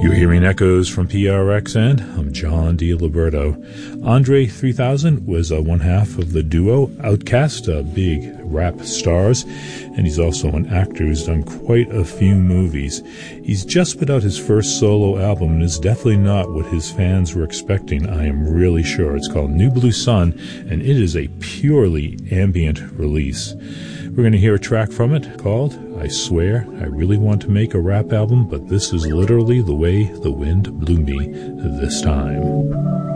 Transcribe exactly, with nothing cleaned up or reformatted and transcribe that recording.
You're hearing echoes from P R X N. I'm John D. Liberto. Andre three thousand was uh, one half of the duo Outkast, uh, big rap stars, and he's also an actor who's done quite a few movies. He's just put out his first solo album, and is definitely not what his fans were expecting, I am really sure. It's called New Blue Sun, and it is a purely ambient release. We're going to hear a track from it called I Swear I Really Want to Make a Rap Album, but this is literally the way the wind blew me this time.